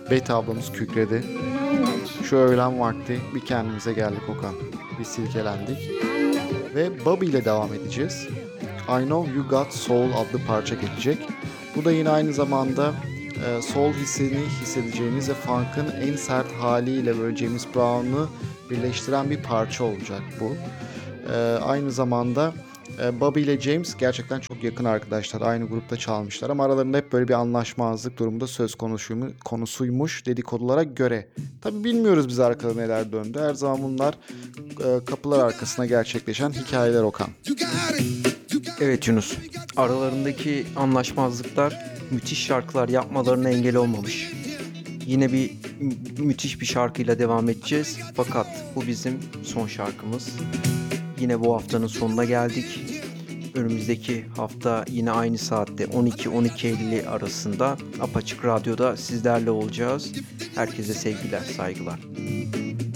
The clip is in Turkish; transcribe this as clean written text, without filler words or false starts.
Betty ablamız kükredi. Şu öğlen vakti bir kendimize geldik Okan. Bir silkelendik. Ve Bobby ile devam edeceğiz. I Know You Got Soul adlı parça gelecek. Bu da yine aynı zamanda soul hissini hissedeceğiniz ve funk'ın en sert haliyle böyle James Brown'u birleştiren bir parça olacak bu. Aynı zamanda Bobby ile James gerçekten çok yakın arkadaşlar. Aynı grupta çalmışlar ama aralarında hep böyle bir anlaşmazlık durumunda söz konusuymuş dedikodulara göre. Tabi bilmiyoruz biz arkada neler döndü. Her zaman bunlar kapılar arkasına gerçekleşen hikayeler Okan. Evet Yunus, aralarındaki anlaşmazlıklar müthiş şarkılar yapmalarına engel olmamış. Yine müthiş bir şarkıyla devam edeceğiz. Fakat bu bizim son şarkımız. Yine bu haftanın sonuna geldik. Önümüzdeki hafta yine aynı saatte 12-12:50 arasında Apaçık Radyo'da sizlerle olacağız. Herkese sevgiler, saygılar.